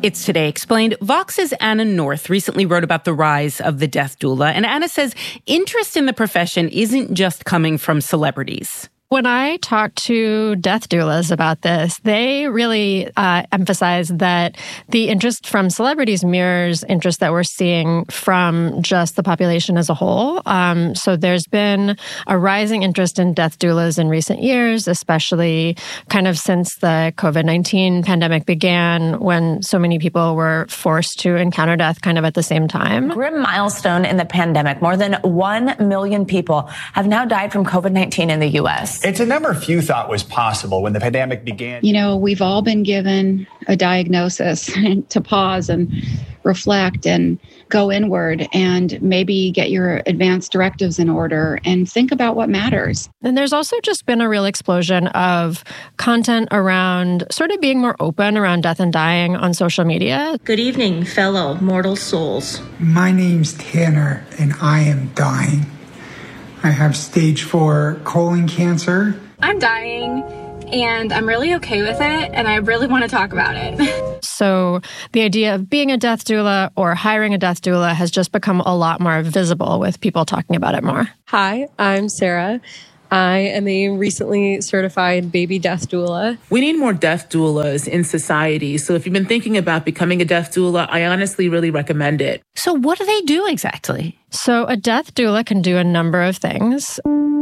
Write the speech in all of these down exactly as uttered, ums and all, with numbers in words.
It's Today Explained. Vox's Anna North recently wrote about the rise of the death doula, and Anna says interest in the profession isn't just coming from celebrities. When I talk to death doulas about this, they really uh, emphasize that the interest from celebrities mirrors interest that we're seeing from just the population as a whole. Um, so there's been a rising interest in death doulas in recent years, especially kind of since the covid nineteen pandemic began, when so many people were forced to encounter death kind of at the same time. Grim milestone in the pandemic. More than one million people have now died from covid nineteen in the U S. It's a number few thought was possible when the pandemic began. You know, we've all been given a diagnosis to pause and reflect and go inward and maybe get your advanced directives in order and think about what matters. And there's also just been a real explosion of content around sort of being more open around death and dying on social media. Good evening, fellow mortal souls. My name's Tanner, and I am dying. I have stage four colon cancer. I'm dying, and I'm really okay with it, and I really want to talk about it. So the idea of being a death doula or hiring a death doula has just become a lot more visible with people talking about it more. Hi, I'm Sarah. I am a recently certified baby death doula. We need more death doulas in society. So if you've been thinking about becoming a death doula, I honestly really recommend it. So what do they do exactly? So a death doula can do a number of things.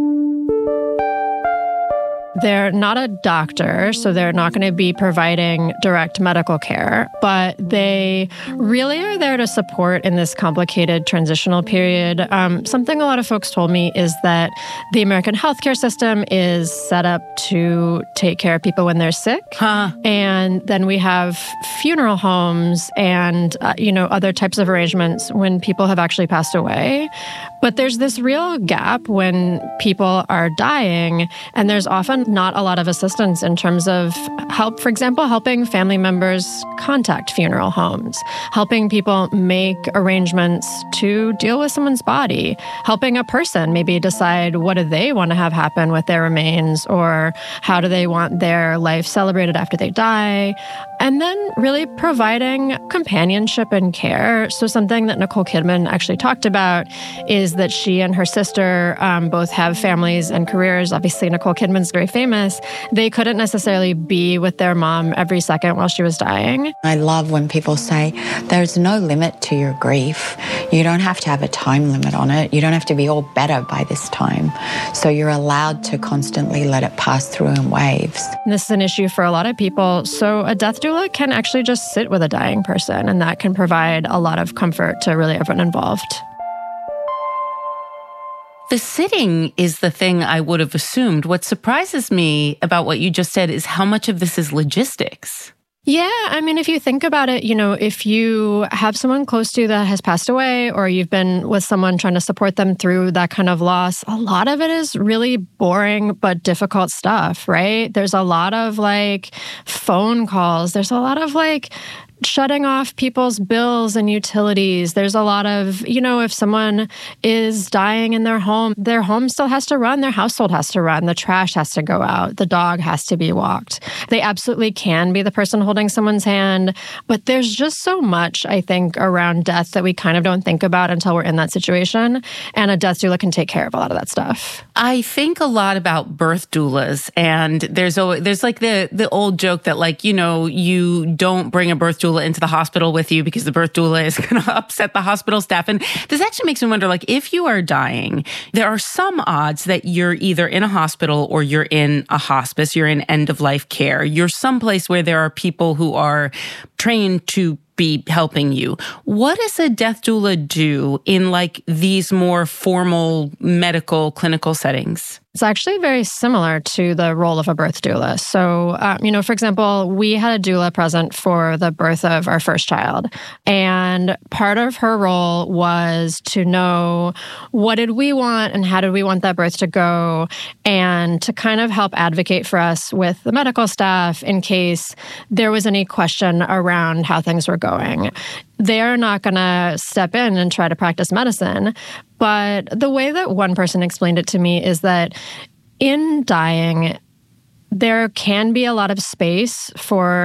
They're not a doctor, so they're not going to be providing direct medical care, but they really are there to support in this complicated transitional period. Um, something a lot of folks told me is that the American healthcare system is set up to take care of people when they're sick. Huh. And then we have funeral homes and, uh, you know, other types of arrangements when people have actually passed away. But there's this real gap when people are dying, and there's often not a lot of assistance in terms of help, for example, helping family members contact funeral homes, helping people make arrangements to deal with someone's body, helping a person maybe decide what do they want to have happen with their remains, or how do they want their life celebrated after they die, and then really providing companionship and care. So something that Nicole Kidman actually talked about is that she and her sister um, both have families and careers. Obviously, Nicole Kidman's very famous. They couldn't necessarily be with their mom every second while she was dying. I love when people say there's no limit to your grief. You don't have to have a time limit on it. You don't have to be all better by this time. So you're allowed to constantly let it pass through in waves. And this is an issue for a lot of people. So a death doula can actually just sit with a dying person, and that can provide a lot of comfort to really everyone involved. The sitting is the thing I would have assumed. What surprises me about what you just said is how much of this is logistics. Yeah, I mean, if you think about it, you know, if you have someone close to you that has passed away, or you've been with someone trying to support them through that kind of loss, a lot of it is really boring but difficult stuff, right? There's a lot of like phone calls. There's a lot of like shutting off people's bills and utilities. There's a lot of, you know, if someone is dying in their home, their home still has to run, their household has to run, the trash has to go out, the dog has to be walked. They absolutely can be the person holding someone's hand, but there's just so much, I think, around death that we kind of don't think about until we're in that situation. And a death doula can take care of a lot of that stuff. I think a lot about birth doulas, and there's always, there's like the the old joke that, like, you know, you don't bring a birth doula into the hospital with you because the birth doula is going to upset the hospital staff. And this actually makes me wonder, like, if you are dying, there are some odds that you're either in a hospital or you're in a hospice, you're in end-of-life care. You're someplace where there are people who are trained to be helping you. What does a death doula do in like these more formal medical clinical settings? It's actually very similar to the role of a birth doula. So, um, you know, for example, we had a doula present for the birth of our first child. And part of her role was to know what did we want and how did we want that birth to go, and to kind of help advocate for us with the medical staff in case there was any question around how things were going. They're not going to step in and try to practice medicine. But the way that one person explained it to me is that in dying, there can be a lot of space for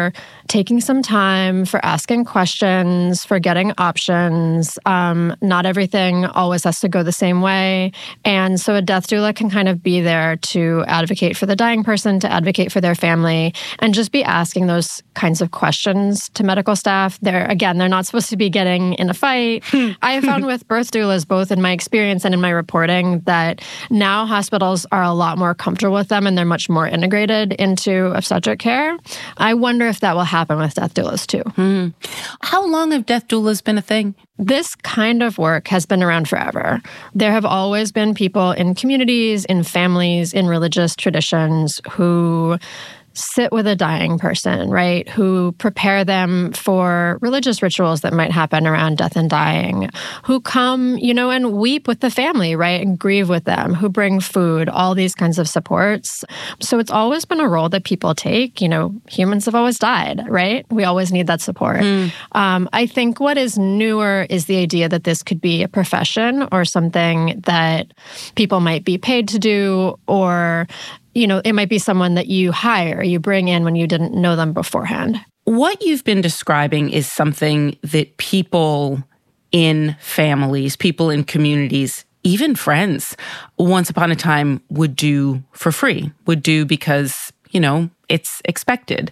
taking some time, for asking questions, for getting options. Um, not everything always has to go the same way. And so a death doula can kind of be there to advocate for the dying person, to advocate for their family, and just be asking those kinds of questions to medical staff. They're, again, they're not supposed to be getting in a fight. I have found with birth doulas, both in my experience and in my reporting, that now hospitals are a lot more comfortable with them and they're much more integrated into obstetric care. I wonder if that will happen with death doulas too. Mm. How long have death doulas been a thing? This kind of work has been around forever. There have always been people in communities, in families, in religious traditions who sit with a dying person, right? Who prepare them for religious rituals that might happen around death and dying, who come, you know, and weep with the family, right? And grieve with them, who bring food, all these kinds of supports. So it's always been a role that people take. You know, humans have always died, right? We always need that support. Mm. Um, I think what is newer is the idea that this could be a profession or something that people might be paid to do, or you know, it might be someone that you hire, you bring in when you didn't know them beforehand. What you've been describing is something that people in families, people in communities, even friends, once upon a time would do for free, would do because, you know, it's expected.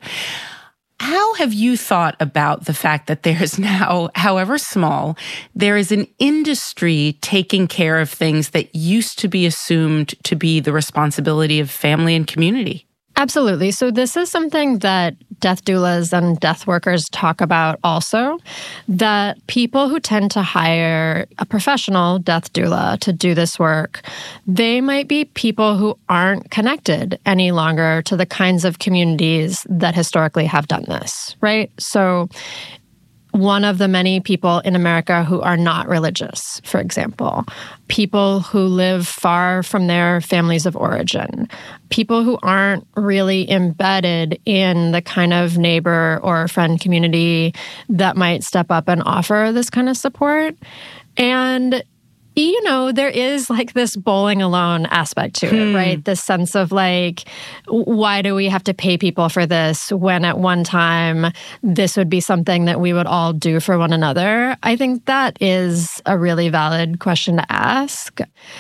How have you thought about the fact that there's now, however small, there is an industry taking care of things that used to be assumed to be the responsibility of family and community? Absolutely. So this is something that death doulas and death workers talk about also, that people who tend to hire a professional death doula to do this work, they might be people who aren't connected any longer to the kinds of communities that historically have done this, right? So one of the many people in America who are not religious, for example, people who live far from their families of origin, people who aren't really embedded in the kind of neighbor or friend community that might step up and offer this kind of support. And you know, there is like this bowling alone aspect to it, hmm. right? This sense of like, why do we have to pay people for this when at one time this would be something that we would all do for one another? I think that is a really valid question to ask.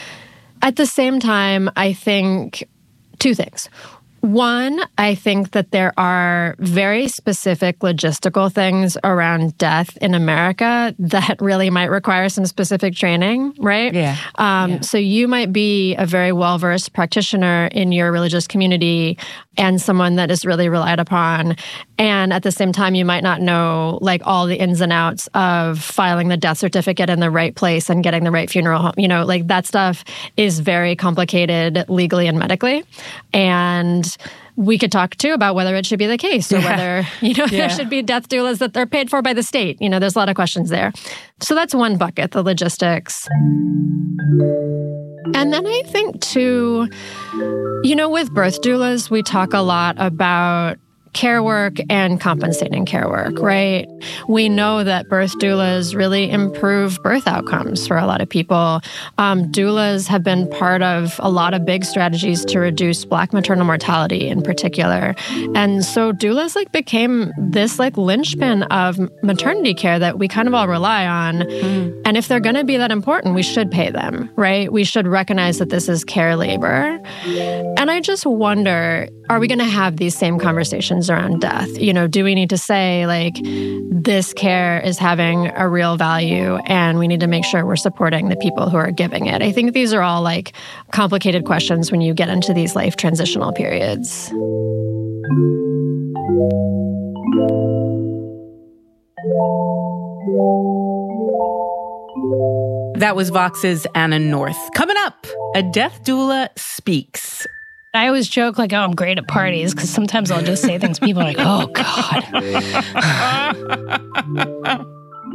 At the same time, I think two things. One, I think that there are very specific logistical things around death in America that really might require some specific training, right? Yeah. Um, yeah. So you might be a very well-versed practitioner in your religious community and someone that is really relied upon. And at the same time, you might not know like all the ins and outs of filing the death certificate in the right place and getting the right funeral home. You know, like that stuff is very complicated legally and medically. And we could talk too about whether it should be the case or yeah. whether, you know, yeah. there should be death doulas that they're paid for by the state. You know, there's a lot of questions there. So that's one bucket, the logistics. And then I think too, you know, with birth doulas, we talk a lot about care work and compensating care work, right? We know that birth doulas really improve birth outcomes for a lot of people. Um, doulas have been part of a lot of big strategies to reduce Black maternal mortality in particular. And so doulas like became this like linchpin of maternity care that we kind of all rely on. Mm. And if they're going to be that important, we should pay them, right? We should recognize that this is care labor. And I just wonder, are we going to have these same conversations around death? You know, do we need to say like, this care is having a real value and we need to make sure we're supporting the people who are giving it? I think these are all like complicated questions when you get into these life transitional periods. That was Vox's Anna North. Coming up, a death doula speaks. I always joke like, oh, I'm great at parties because sometimes I'll just say things people are like, oh, God.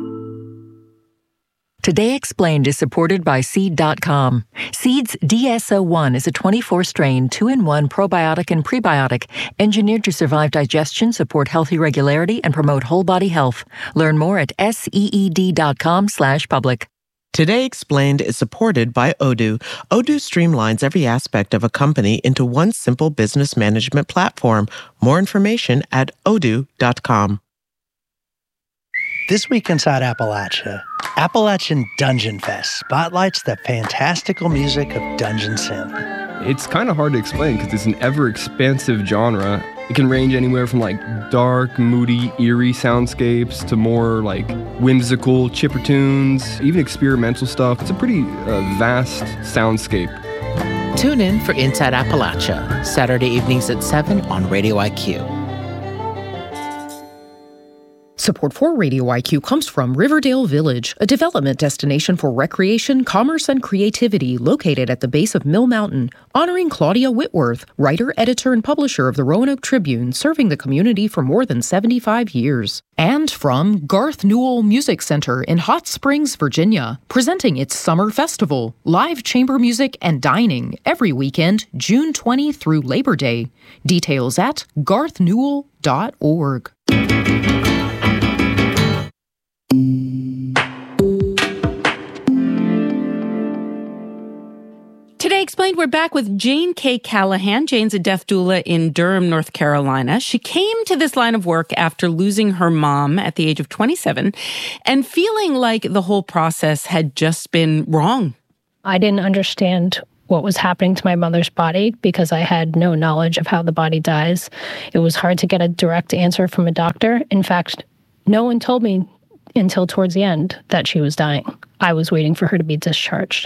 Today Explained is supported by Seed dot com. Seed's D S O one is a twenty-four strain, two in one probiotic and prebiotic, engineered to survive digestion, support healthy regularity, and promote whole body health. Learn more at seed dot com slash public. Today Explained is supported by Odoo. Odoo streamlines every aspect of a company into one simple business management platform. More information at odoo dot com. This week inside Appalachia, Appalachian Dungeon Fest spotlights the fantastical music of Dungeon Synth. It's kind of hard to explain because it's an ever-expansive genre. It can range anywhere from like dark, moody, eerie soundscapes to more like whimsical chippertunes, even experimental stuff. It's a pretty uh, vast soundscape. Tune in for Inside Appalachia, Saturday evenings at seven on Radio I Q. Support for Radio I Q comes from Riverdale Village, a development destination for recreation, commerce, and creativity located at the base of Mill Mountain, honoring Claudia Whitworth, writer, editor, and publisher of the Roanoke Tribune, serving the community for more than seventy-five years. And from Garth Newell Music Center in Hot Springs, Virginia, presenting its summer festival, live chamber music and dining every weekend, June twentieth through Labor Day. Details at garth newell dot org. Today Explained, we're back with Jane K. Callahan. Jane's a death doula in Durham, North Carolina. She came to this line of work after losing her mom at the age of twenty-seven and feeling like the whole process had just been wrong. I didn't understand what was happening to my mother's body because I had no knowledge of how the body dies. It was hard to get a direct answer from a doctor. In fact, no one told me until towards the end that she was dying. I was waiting for her to be discharged.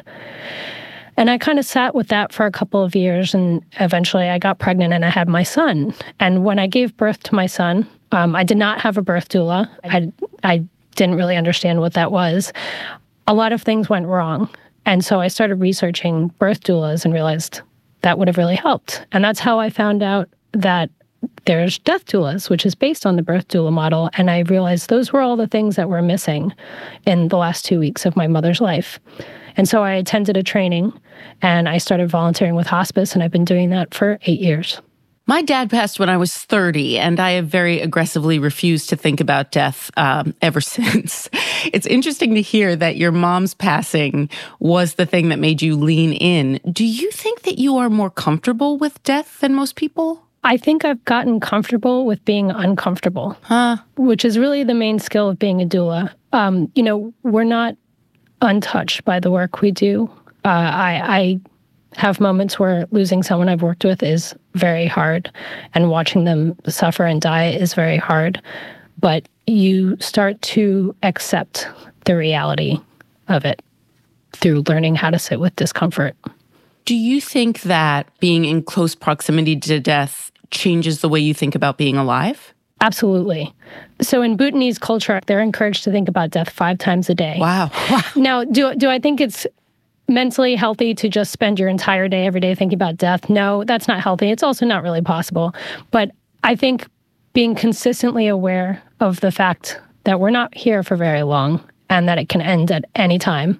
And I kind of sat with that for a couple of years, and eventually I got pregnant and I had my son. And when I gave birth to my son, um, I did not have a birth doula. I, I didn't really understand what that was. A lot of things went wrong. And so I started researching birth doulas and realized that would have really helped. And that's how I found out that there's death doulas, which is based on the birth doula model. And I realized those were all the things that were missing in the last two weeks of my mother's life. And so I attended a training and I started volunteering with hospice, and I've been doing that for eight years. My dad passed when I was thirty, and I have very aggressively refused to think about death um, ever since. It's interesting to hear that your mom's passing was the thing that made you lean in. Do you think that you are more comfortable with death than most people? I think I've gotten comfortable with being uncomfortable, huh? Which is really the main skill of being a doula. Um, you know, we're not untouched by the work we do. Uh, I, I have moments where losing someone I've worked with is very hard, and watching them suffer and die is very hard. But you start to accept the reality of it through learning how to sit with discomfort. Do you think that being in close proximity to death changes the way you think about being alive? Absolutely. So in Bhutanese culture, they're encouraged to think about death five times a day. Wow. wow. Now, do, do I think it's mentally healthy to just spend your entire day, every day thinking about death? No, that's not healthy. It's also not really possible. But I think being consistently aware of the fact that we're not here for very long and that it can end at any time,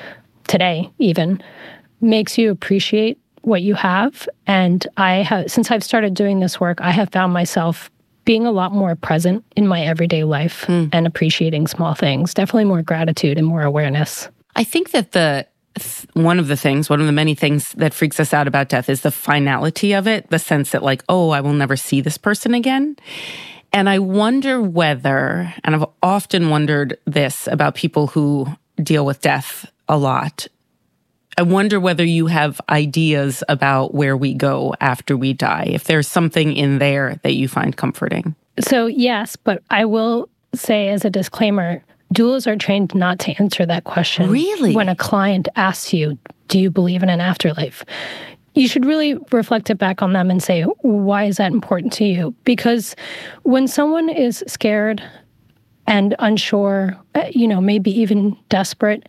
today even, makes you appreciate what you have. And I have, since I've started doing this work, I have found myself being a lot more present in my everyday life mm. and appreciating small things. Definitely more gratitude and more awareness. I think that the one of the things, one of the many things that freaks us out about death is the finality of it, the sense that like, oh, I will never see this person again. And I wonder whether, and I've often wondered this about people who deal with death a lot, I wonder whether you have ideas about where we go after we die, if there's something in there that you find comforting. So yes, but I will say as a disclaimer, doulas are trained not to answer that question. Really? When a client asks you, do you believe in an afterlife? You should really reflect it back on them and say, why is that important to you? Because when someone is scared and unsure, you know, maybe even desperate,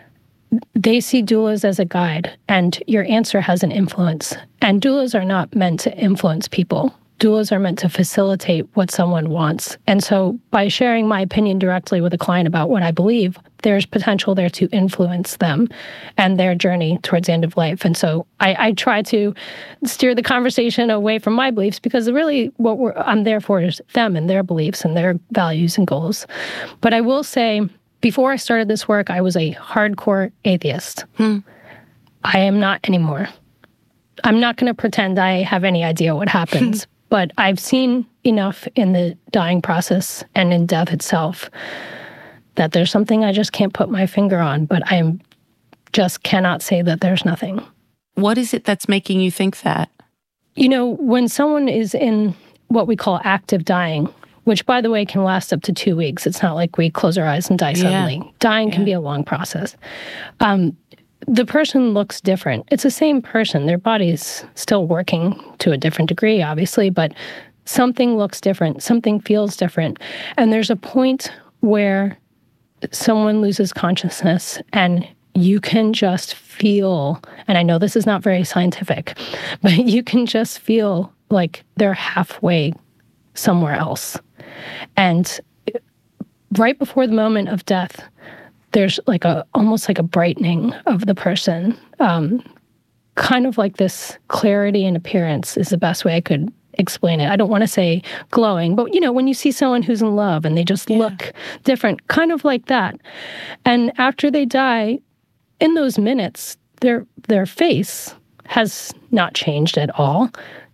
they see doulas as a guide, and your answer has an influence. And doulas are not meant to influence people. Doulas are meant to facilitate what someone wants. And so by sharing my opinion directly with a client about what I believe, there's potential there to influence them and their journey towards the end of life. And so I, I try to steer the conversation away from my beliefs, because really what we're, I'm there for is them and their beliefs and their values and goals. But I will say, Before I started this work, I was a hardcore atheist. Hmm. I am not anymore. I'm not going to pretend I have any idea what happens, but I've seen enough in the dying process and in death itself that there's something I just can't put my finger on, but I am just cannot say that there's nothing. What is it that's making you think that? You know, when someone is in what we call active dying, which, by the way, can last up to two weeks. It's not like we close our eyes and die suddenly. Yeah. Dying yeah. can be a long process. Um, the person looks different. It's the same person. Their body's still working to a different degree, obviously, but something looks different. Something feels different. And there's a point where someone loses consciousness and you can just feel, and I know this is not very scientific, but you can just feel like they're halfway somewhere else. And right before the moment of death, there's like a almost like a brightening of the person. Um, kind of like this clarity in appearance is the best way I could explain it. I don't want to say glowing, but you know, when you see someone who's in love and they just yeah. look different, kind of like that. And after they die, in those minutes, their their face has not changed at all.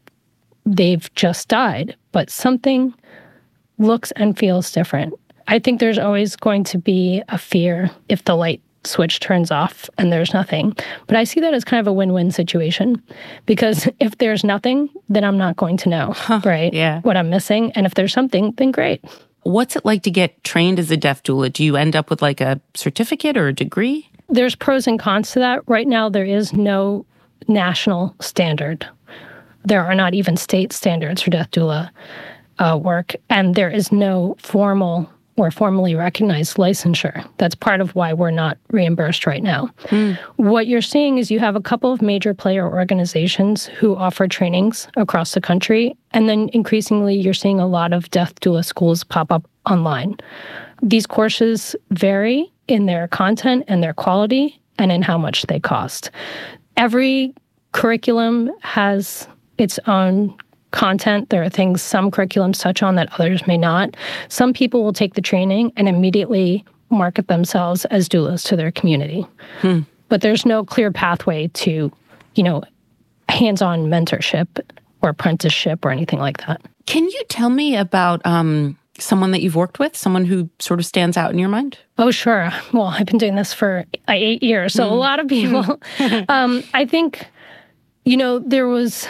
They've just died, but something looks and feels different. I think there's always going to be a fear if the light switch turns off and there's nothing. But I see that as kind of a win-win situation, because if there's nothing, then I'm not going to know, huh, right? Yeah. What I'm missing. And if there's something, then great. What's it like to get trained as a death doula? Do you end up with like a certificate or a degree? There's pros and cons to that. Right now, there is no national standard. There are not even state standards for death doula uh, work, and there is no formal or formally recognized licensure. That's part of why we're not reimbursed right now. Mm. What you're seeing is you have a couple of major player organizations who offer trainings across the country, and then increasingly you're seeing a lot of death doula schools pop up online. These courses vary in their content and their quality and in how much they cost. Every curriculum has its own content. There are things some curriculums touch on that others may not. Some people will take the training and immediately market themselves as doulas to their community. Hmm. But there's no clear pathway to, you know, hands-on mentorship or apprenticeship or anything like that. Can you tell me about um, someone that you've worked with, someone who sort of stands out in your mind? Oh, sure. Well, I've been doing this for uh, eight years, so mm. a lot of people. um, I think, you know, there was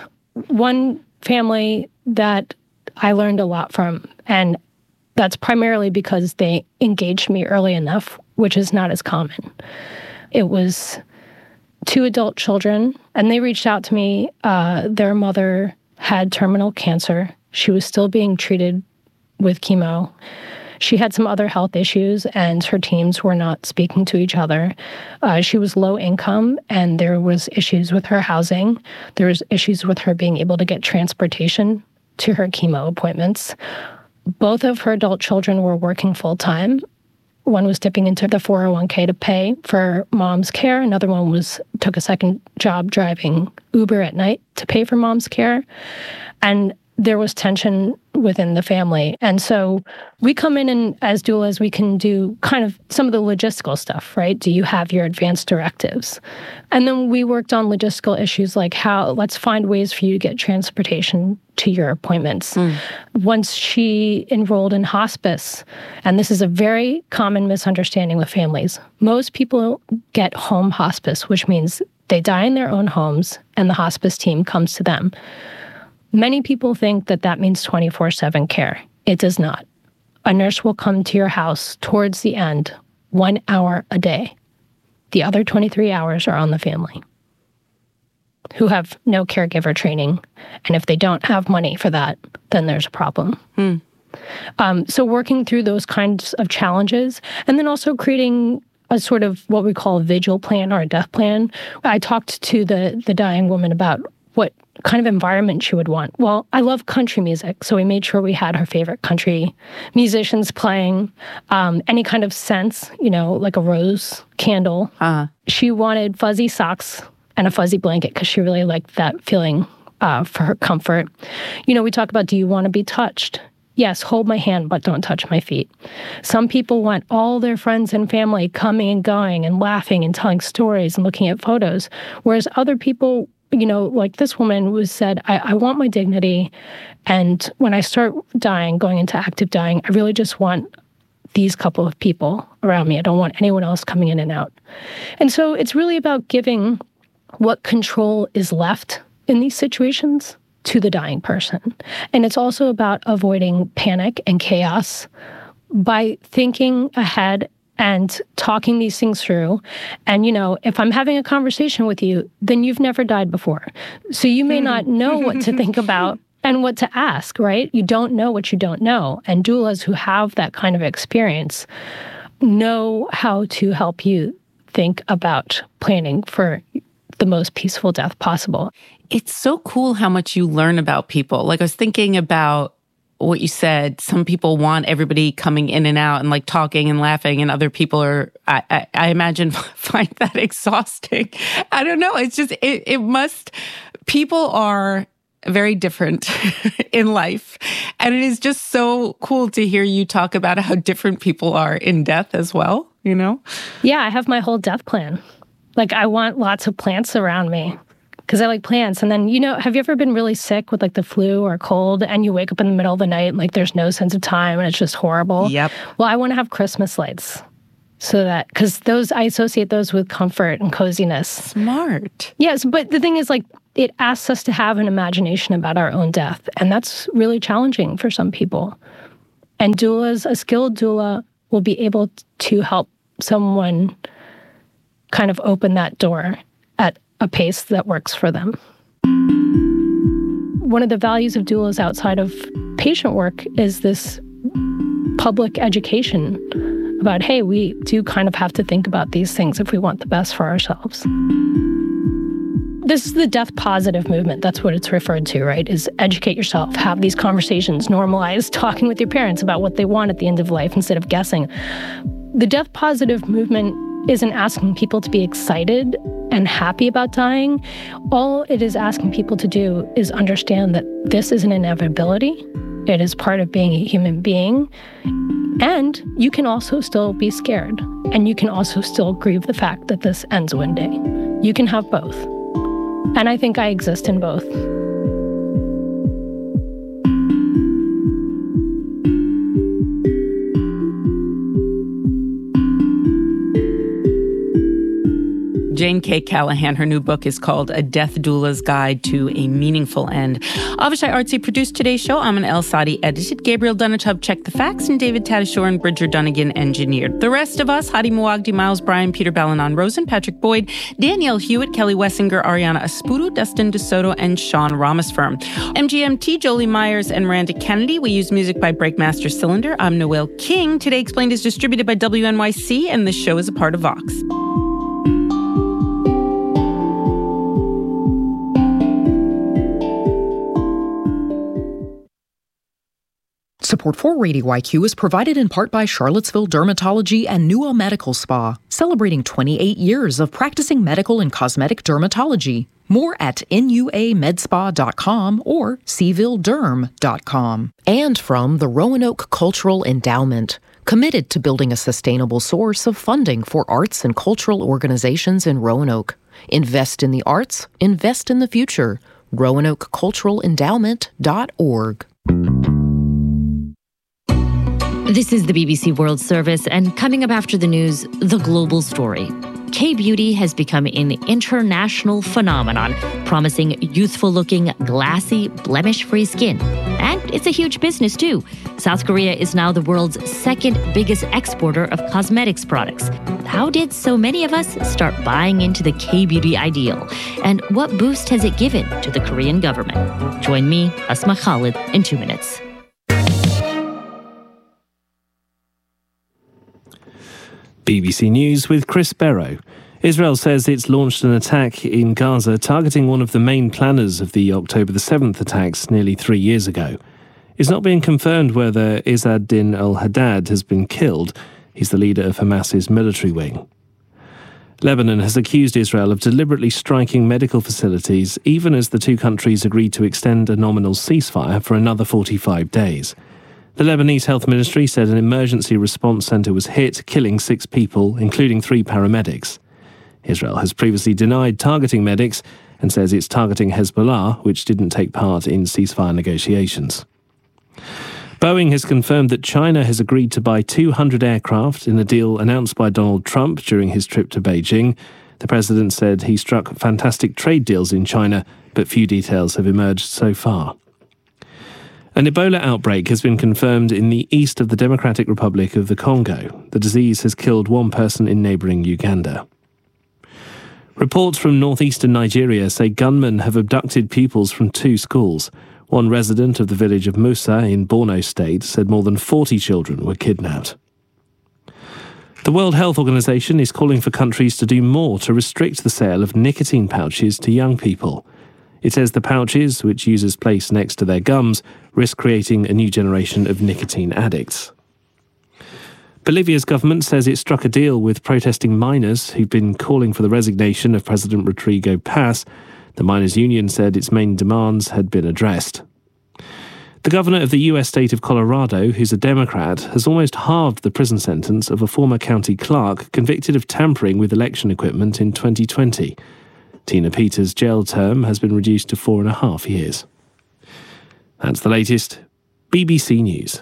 one family that I learned a lot from, and that's primarily because they engaged me early enough, which is not as common. It was two adult children, and they reached out to me. Uh, their mother had terminal cancer. She was still being treated with chemo. She had some other health issues, and her teams were not speaking to each other. Uh, she was low income, and there was issues with her housing. There was issues with her being able to get transportation to her chemo appointments. Both of her adult children were working full-time. One was dipping into the four oh one k to pay for mom's care. Another one was took a second job driving Uber at night to pay for mom's care. And there was tension within the family. And so we come in and as doulas, we can do kind of some of the logistical stuff, right? Do you have your advanced directives? And then we worked on logistical issues like how, let's find ways for you to get transportation to your appointments. Mm. Once she enrolled in hospice, and this is a very common misunderstanding with families, most people get home hospice, which means they die in their own homes and the hospice team comes to them. Many people think that that means twenty-four seven care. It does not. A nurse will come to your house towards the end, one hour a day. The other twenty-three hours are on the family, who have no caregiver training. And if they don't have money for that, then there's a problem. Hmm. Um, so working through those kinds of challenges, and then also creating a sort of what we call a vigil plan or a death plan. I talked to the the dying woman about what kind of environment she would want. Well, I love country music, so we made sure we had her favorite country musicians playing, um, any kind of scents, you know, like a rose candle. Uh-huh. She wanted fuzzy socks and a fuzzy blanket because she really liked that feeling uh, for her comfort. You know, we talk about, do you want to be touched? yes, hold my hand, but don't touch my feet. Some people want all their friends and family coming and going and laughing and telling stories and looking at photos, whereas other people, you know, like this woman was said, I, I want my dignity, and when I start dying, going into active dying, I really just want these couple of people around me. I don't want anyone else coming in and out. And so it's really about giving what control is left in these situations to the dying person. And it's also about avoiding panic and chaos by thinking ahead and talking these things through. And, you know, if I'm having a conversation with you, then you've never died before. So you may not know what to think about and what to ask, right? You don't know what you don't know. And doulas who have that kind of experience know how to help you think about planning for the most peaceful death possible. It's so cool how much you learn about people. Like I was thinking about what you said. Some people want everybody coming in and out and like talking and laughing, and other people are, I, I, I imagine, find that exhausting. I don't know. It's just, it, it must, people are very different in life. And it is just so cool to hear you talk about how different people are in death as well, you know? Yeah, I have my whole death plan. Like, I want lots of plants around me because I like plants. And then, you know, have you ever been really sick with like the flu or cold and you wake up in the middle of the night and like there's no sense of time and it's just horrible? Yep. Well, I want to have Christmas lights. So that, because those, I associate those with comfort and coziness. Smart. Yes, but the thing is, like, it asks us to have an imagination about our own death. And that's really challenging for some people. And doulas, a skilled doula will be able to help someone kind of open that door at a pace that works for them. One of the values of doulas outside of patient work is this public education about, hey, we do kind of have to think about these things if we want the best for ourselves. This is the death positive movement. That's what it's referred to, right? Is educate yourself, have these conversations, normalize talking with your parents about what they want at the end of life instead of guessing. The death positive movement isn't asking people to be excited and happy about dying. All it is asking people to do is understand that this is an inevitability. It is part of being a human being. And you can also still be scared. And you can also still grieve the fact that this ends one day. You can have both. And I think I exist in both. Jane K. Callahan, her new book is called A Death Doula's Guide to a Meaningful End. Avishai Artsy produced today's show. Amina El-Sadi edited. Gabriel Dunachub checked the facts, and David Tadashore and Bridger Dunnigan engineered. The rest of us, Hadi Muwagdi, Miles Bryan, Peter Balanon Rosen, Patrick Boyd, Danielle Hewitt, Kelly Wessinger, Ariana Aspuru, Dustin DeSoto, and Sean Ramasfirm. M G M T, Jolie Myers, and Miranda Kennedy. We use music by Breakmaster Cylinder. I'm Noel King. Today Explained is distributed by W N Y C, and this show is a part of Vox. Support for Radio I Q is provided in part by Charlottesville Dermatology and Newell Medical Spa, celebrating twenty-eight years of practicing medical and cosmetic dermatology. More at N U A med spa dot com or C ville derm dot com. And from the Roanoke Cultural Endowment, committed to building a sustainable source of funding for arts and cultural organizations in Roanoke. Invest in the arts, invest in the future. Roanoke Cultural Endowment dot org. This is the B B C World Service, and coming up after the news, the global story. K-beauty has become an international phenomenon, promising youthful-looking, glassy, blemish-free skin. And it's a huge business, too. South Korea is now the world's second biggest exporter of cosmetics products. How did so many of us start buying into the K-beauty ideal? And what boost has it given to the Korean government? Join me, Asma Khalid, in two minutes. B B C News with Chris Barrow. Israel says it's launched an attack in Gaza targeting one of the main planners of the October the seventh attacks nearly three years ago. It's not being confirmed whether Izzad Din al-Haddad has been killed. He's the leader of Hamas's military wing. Lebanon has accused Israel of deliberately striking medical facilities, even as the two countries agreed to extend a nominal ceasefire for another forty-five days. The Lebanese Health Ministry said an emergency response centre was hit, killing six people, including three paramedics. Israel has previously denied targeting medics and says it's targeting Hezbollah, which didn't take part in ceasefire negotiations. Boeing has confirmed that China has agreed to buy two hundred aircraft in a deal announced by Donald Trump during his trip to Beijing. The president said he struck fantastic trade deals in China, but few details have emerged so far. An Ebola outbreak has been confirmed in the east of the Democratic Republic of the Congo. The disease has killed one person in neighbouring Uganda. Reports from northeastern Nigeria say gunmen have abducted pupils from two schools. One resident of the village of Musa in Borno State said more than forty children were kidnapped. The World Health Organization is calling for countries to do more to restrict the sale of nicotine pouches to young people. It says the pouches, which users place next to their gums, risk creating a new generation of nicotine addicts. Bolivia's government says it struck a deal with protesting miners who've been calling for the resignation of President Rodrigo Paz. The miners' union said its main demands had been addressed. The governor of the U S state of Colorado, who's a Democrat, has almost halved the prison sentence of a former county clerk convicted of tampering with election equipment in twenty twenty. Tina Peters' jail term has been reduced to four and a half years. That's the latest. B B C News.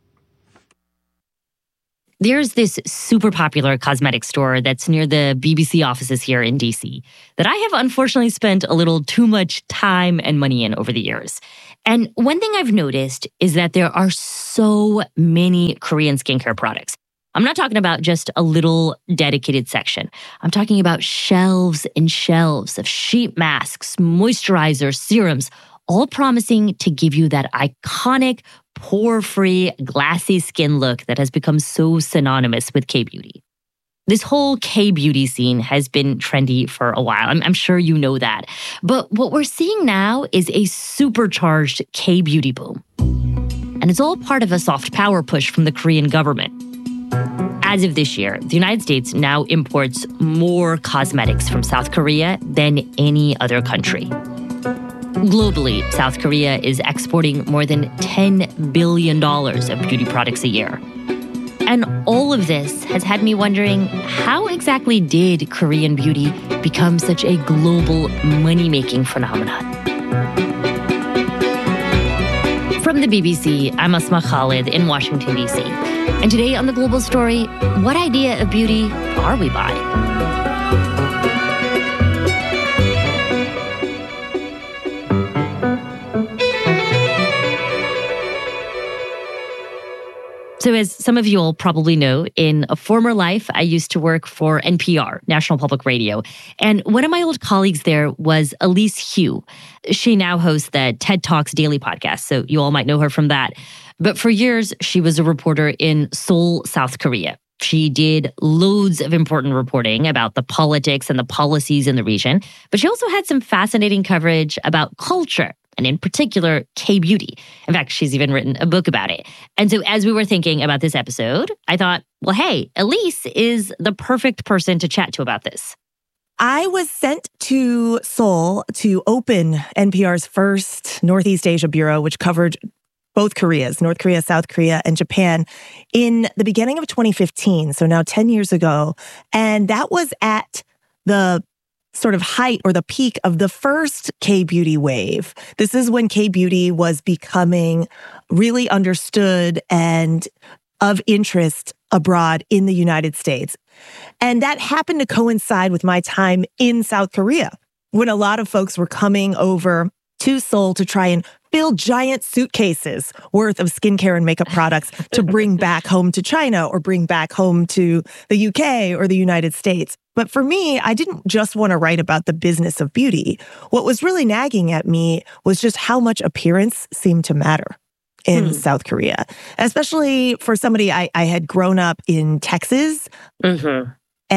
There's this super popular cosmetic store that's near the B B C offices here in D C that I have unfortunately spent a little too much time and money in over the years. And one thing I've noticed is that there are so many Korean skincare products. I'm not talking about just a little dedicated section. I'm talking about shelves and shelves of sheet masks, moisturizers, serums, all promising to give you that iconic, pore-free, glassy skin look that has become so synonymous with K-beauty. This whole K-beauty scene has been trendy for a while. I'm, I'm sure you know that. But what we're seeing now is a supercharged K-beauty boom. And it's all part of a soft power push from the Korean government. As of this year, the United States now imports more cosmetics from South Korea than any other country. Globally, South Korea is exporting more than ten billion dollars of beauty products a year. And all of this has had me wondering, how exactly did Korean beauty become such a global money-making phenomenon? From the B B C, I'm Asma Khalid in Washington, D C. And today on The Global Story, what idea of beauty are we buying? So as some of you all probably know, in a former life, I used to work for N P R, National Public Radio. And one of my old colleagues there was Elise Hu. She now hosts the TED Talks Daily podcast, so you all might know her from that. But for years, she was a reporter in Seoul, South Korea. She did loads of important reporting about the politics and the policies in the region. But she also had some fascinating coverage about culture, and in particular, K-beauty. In fact, she's even written a book about it. And so as we were thinking about this episode, I thought, well, hey, Elise is the perfect person to chat to about this. I was sent to Seoul to open N P R's first Northeast Asia bureau, which covered both Koreas, North Korea, South Korea, and Japan, in the beginning of twenty fifteen, so now ten years ago. And that was at the sort of height or the peak of the first K-beauty wave. This is when K-beauty was becoming really understood and of interest abroad in the United States. And that happened to coincide with my time in South Korea, when a lot of folks were coming over to Seoul to try and fill giant suitcases worth of skincare and makeup products to bring back home to China or bring back home to the U K or the United States. But for me, I didn't just want to write about the business of beauty. What was really nagging at me was just how much appearance seemed to matter in hmm. South Korea, especially for somebody I, I had grown up in Texas. Mm-hmm.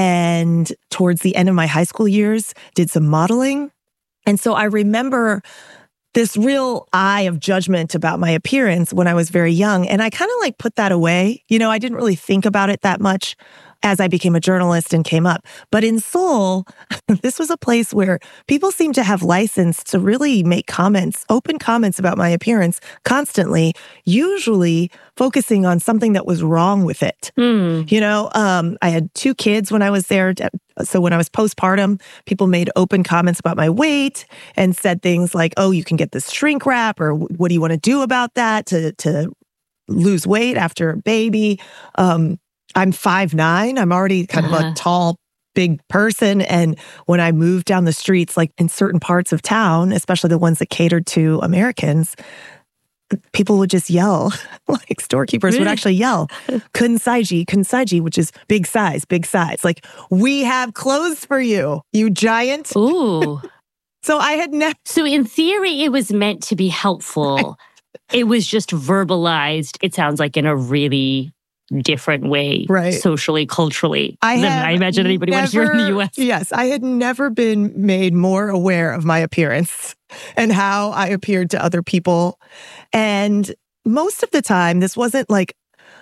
And towards the end of my high school years, did some modeling. And so I remember this real eye of judgment about my appearance when I was very young. And I kind of like put that away. You know, I didn't really think about it that much as I became a journalist and came up. But in Seoul, this was a place where people seemed to have license to really make comments, open comments about my appearance constantly. Usually focusing on something that was wrong with it. Mm. You know, um, I had two kids when I was there. So when I was postpartum, people made open comments about my weight and said things like, oh, you can get this shrink wrap, or what do you want to do about that to, to lose weight after a baby? Um, I'm five nine. I'm already kind uh-huh. of a tall, big person. And when I moved down the streets, like in certain parts of town, especially the ones that catered to Americans, people would just yell, like storekeepers would actually yell, kunsaiji, kunsaiji, which is big size, big size. Like, we have clothes for you, you giant. Ooh. So I had never. So in theory, it was meant to be helpful. It was just verbalized, it sounds like, in a really different way, right? Socially, culturally, I than I imagine anybody never, would here in the U S. Yes, I had never been made more aware of my appearance and how I appeared to other people. And most of the time, this wasn't like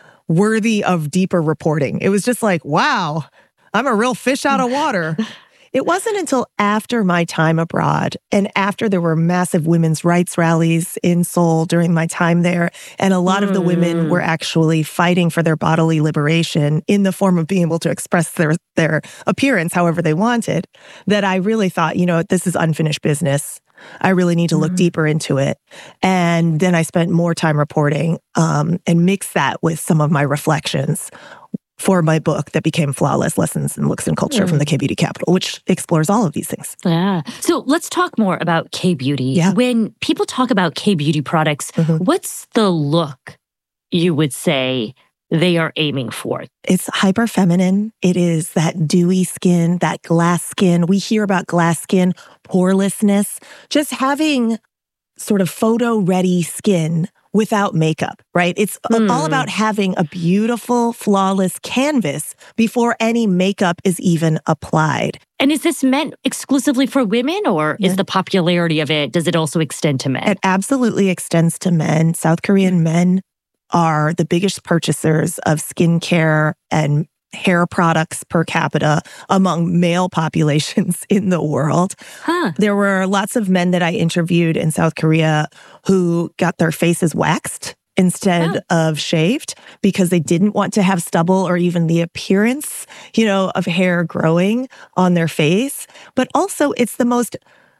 worthy of deeper reporting. It was just like, wow, I'm a real fish out of water. It wasn't until after my time abroad and after there were massive women's rights rallies in Seoul during my time there, and a lot mm. of the women were actually fighting for their bodily liberation in the form of being able to express their, their appearance however they wanted, that I really thought, you know, this is unfinished business. I really need to look mm. deeper into it. And then I spent more time reporting um, and mixed that with some of my reflections for my book that became Flawless Lessons in Looks and Culture mm. from the K-Beauty Capital, which explores all of these things. Yeah. So let's talk more about K-Beauty. Yeah. When people talk about K-Beauty products, mm-hmm. what's the look you would say they are aiming for? It's hyper feminine. It is that dewy skin, that glass skin. We hear about glass skin, porelessness, just having sort of photo-ready skin without makeup, right? It's mm. all about having a beautiful, flawless canvas before any makeup is even applied. And is this meant exclusively for women, or yeah. is the popularity of it, does it also extend to men? It absolutely extends to men. South Korean men are the biggest purchasers of skincare and hair products per capita among male populations in the world. Huh. There were lots of men that I interviewed in South Korea who got their faces waxed instead oh. of shaved because they didn't want to have stubble or even the appearance, you know, of hair growing on their face. But also, it's the most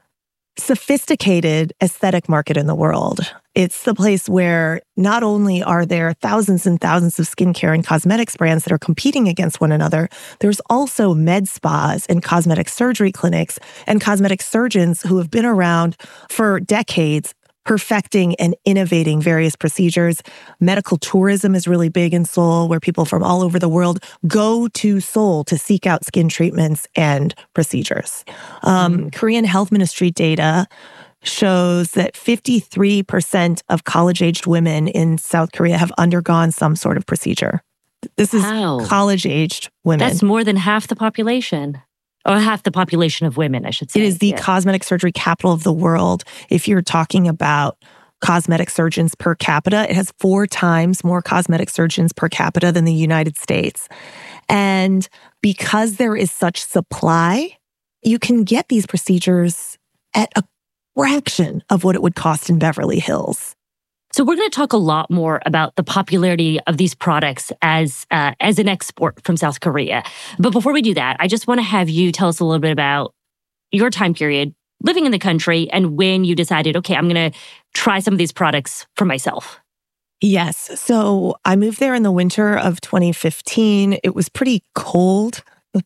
sophisticated aesthetic market in the world. It's the place where not only are there thousands and thousands of skincare and cosmetics brands that are competing against one another, there's also med spas and cosmetic surgery clinics and cosmetic surgeons who have been around for decades perfecting and innovating various procedures. Medical tourism is really big in Seoul, where people from all over the world go to Seoul to seek out skin treatments and procedures. Um, mm. Korean Health Ministry data shows that fifty-three percent of college-aged women in South Korea have undergone some sort of procedure. This is wow. college-aged women. That's more than half the population. Or half the population of women, I should say. It is the yeah. cosmetic surgery capital of the world. If you're talking about cosmetic surgeons per capita, it has four times more cosmetic surgeons per capita than the United States. And because there is such supply, you can get these procedures at a fraction of what it would cost in Beverly Hills. So we're going to talk a lot more about the popularity of these products as uh, as an export from South Korea. But before we do that, I just want to have you tell us a little bit about your time period living in the country and when you decided, okay, I'm going to try some of these products for myself. Yes. So I moved there in the winter of twenty fifteen. It was pretty cold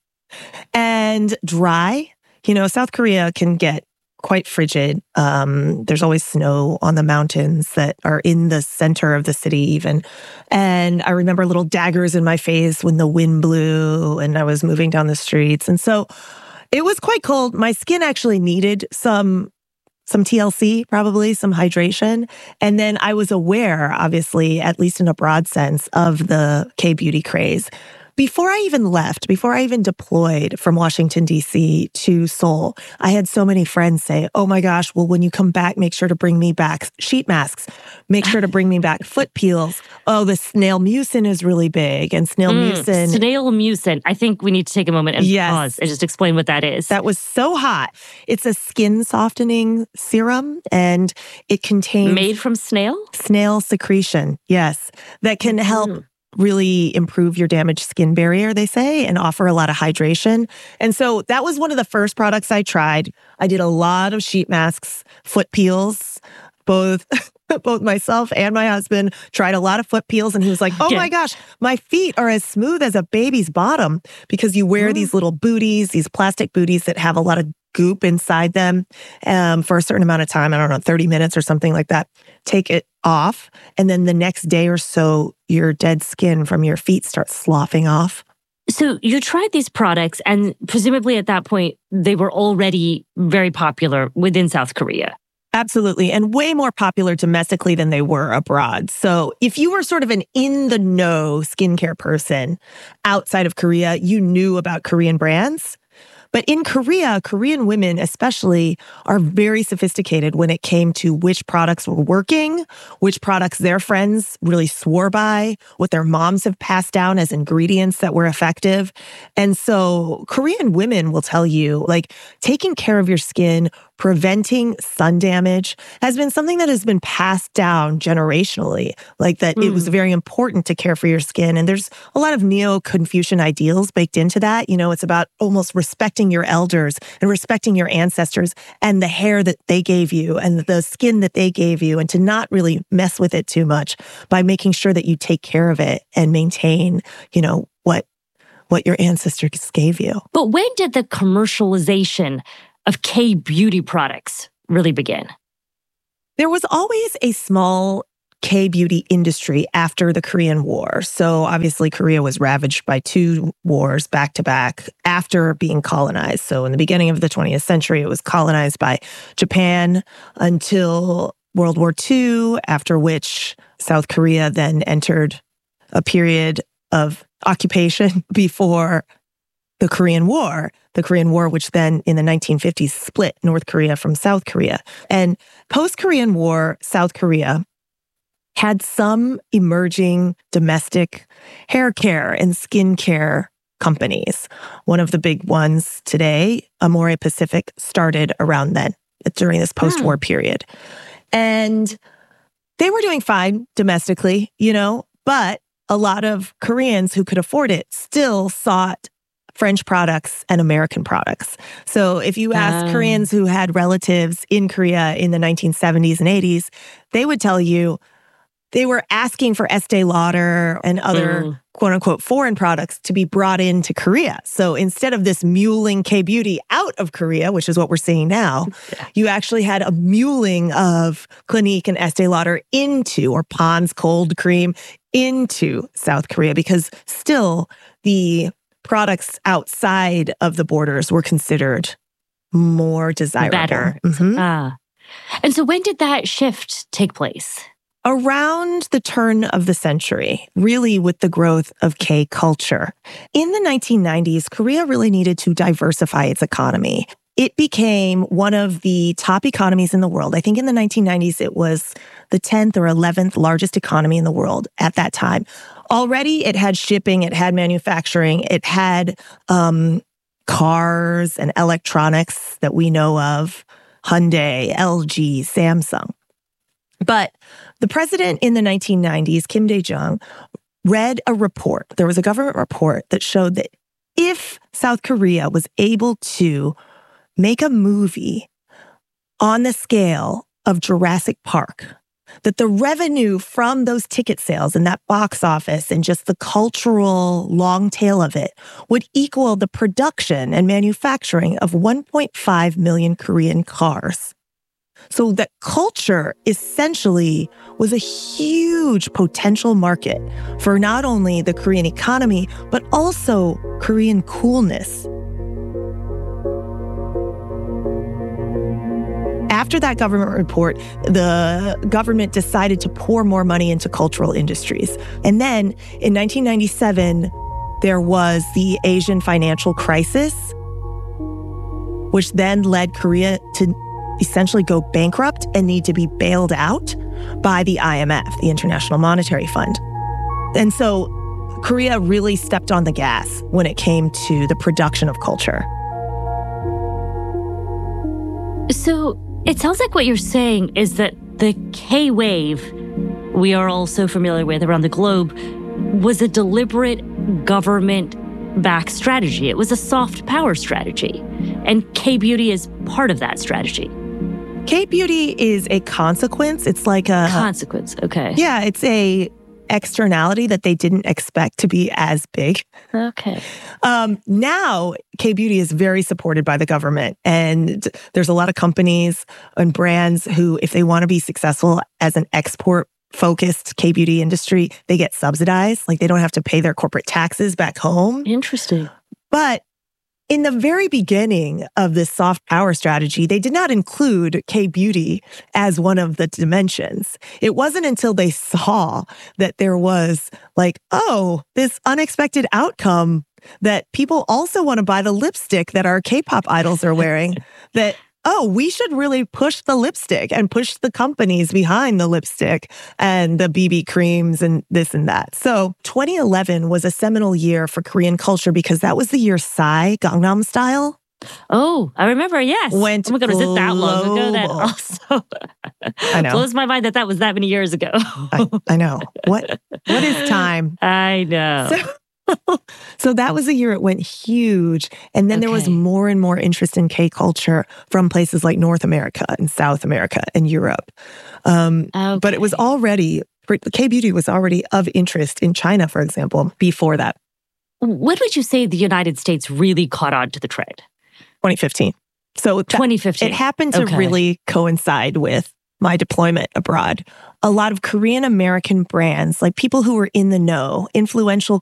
and dry. You know, South Korea can get quite frigid. Um, there's always snow on the mountains that are in the center of the city even. And I remember little daggers in my face when the wind blew and I was moving down the streets. And so it was quite cold. My skin actually needed some some T L C, probably some hydration. And then I was aware, obviously, at least in a broad sense, of the K-beauty craze. Before I even left, before I even deployed from Washington, D C to Seoul, I had so many friends say, oh my gosh, well, when you come back, make sure to bring me back sheet masks. Make sure to bring me back foot peels. Oh, the snail mucin is really big. And snail Mm, mucin. Snail mucin. I think we need to take a moment and Yes. pause and just explain what that is. That was so hot. It's a skin softening serum, and it contains Made from snail? snail secretion. Yes. That can help really improve your damaged skin barrier, they say, and offer a lot of hydration. And so that was one of the first products I tried. I did a lot of sheet masks, foot peels, both both myself and my husband tried a lot of foot peels, and he was like, oh Yeah. my gosh, my feet are as smooth as a baby's bottom, because you wear these little booties, these plastic booties that have a lot of goop inside them um, for a certain amount of time. I don't know, thirty minutes or something like that. Take it off. And then the next day or so, your dead skin from your feet starts sloughing off. So you tried these products, and presumably at that point, they were already very popular within South Korea. Absolutely. And way more popular domestically than they were abroad. So if you were sort of an in the know skincare person outside of Korea, you knew about Korean brands. But in Korea, Korean women especially are very sophisticated when it came to which products were working, which products their friends really swore by, what their moms have passed down as ingredients that were effective. And so Korean women will tell you, like, taking care of your skin, preventing sun damage has been something that has been passed down generationally, like that mm. it was very important to care for your skin. And there's a lot of Neo-Confucian ideals baked into that. You know, it's about almost respecting your elders and respecting your ancestors and the hair that they gave you and the skin that they gave you, and to not really mess with it too much by making sure that you take care of it and maintain, you know, what what your ancestors gave you. But when did the commercialization of K-beauty products really begin? There was always a small K-beauty industry after the Korean War. So obviously Korea was ravaged by two wars back to back after being colonized. So in the beginning of the twentieth century, it was colonized by Japan until World War Two, after which South Korea then entered a period of occupation before the Korean War. The Korean War, which then in the nineteen fifties split North Korea from South Korea. And post-Korean War, South Korea had some emerging domestic hair care and skin care companies. One of the big ones today, Amore Pacific, started around then, during this post-war Hmm. period. And they were doing fine domestically, you know, but a lot of Koreans who could afford it still sought French products and American products. So if you ask Oh. Koreans who had relatives in Korea in the nineteen seventies and eighties, they would tell you they were asking for Estee Lauder and other Mm. quote unquote foreign products to be brought into Korea. So instead of this muling K-beauty out of Korea, which is what we're seeing now, you actually had a muling of Clinique and Estee Lauder into, or Pond's cold cream into South Korea, because still the products outside of the borders were considered more desirable. Better. Mhm. Ah. And so when did that shift take place? Around the turn of the century, really with the growth of K-culture. In the nineteen nineties, Korea really needed to diversify its economy. It became one of the top economies in the world. I think in the nineteen nineties, it was the tenth or eleventh largest economy in the world at that time. Already, it had shipping, it had manufacturing, it had um, cars and electronics that we know of, Hyundai, L G, Samsung. But the president in the nineteen nineties, Kim Dae-jung, read a report. There was a government report that showed that if South Korea was able to make a movie on the scale of Jurassic Park, that the revenue from those ticket sales and that box office and just the cultural long tail of it would equal the production and manufacturing of one point five million Korean cars. So that culture essentially was a huge potential market for not only the Korean economy, but also Korean coolness. After that government report, the government decided to pour more money into cultural industries. And then in nineteen ninety-seven, there was the Asian financial crisis, which then led Korea to essentially go bankrupt and need to be bailed out by the I M F, the International Monetary Fund. And so Korea really stepped on the gas when it came to the production of culture. So it sounds like what you're saying is that the K-wave we are all so familiar with around the globe was a deliberate government-backed strategy. It was a soft power strategy. And K-beauty is part of that strategy. K-beauty is a consequence. It's like a... Consequence, okay. Yeah, it's a externality that they didn't expect to be as big. Okay. Um, now, K-beauty is very supported by the government. And there's a lot of companies and brands who, if they want to be successful as an export-focused K-beauty industry, they get subsidized. Like, they don't have to pay their corporate taxes back home. Interesting. But in the very beginning of this soft power strategy, they did not include K-beauty as one of the dimensions. It wasn't until they saw that there was like, oh, this unexpected outcome that people also want to buy the lipstick that our K-pop idols are wearing, that, oh, we should really push the lipstick and push the companies behind the lipstick and the B B creams and this and that. So twenty eleven was a seminal year for Korean culture because that was the year Psy, Gangnam Style. Oh, I remember, yes. Went oh my God, was it that long ago? That also I know. blows my mind that that was that many years ago. I, I know. What What is time? I know. So, So that was a year it went huge. And then okay. there was more and more interest in K-culture from places like North America and South America and Europe. Um, okay. But it was already, K-beauty was already of interest in China, for example, before that. When would you say the United States really caught on to the trend? twenty fifteen. So that, twenty fifteen. It happened to okay. really coincide with my deployment abroad. A lot of Korean American brands, like people who were in the know, influential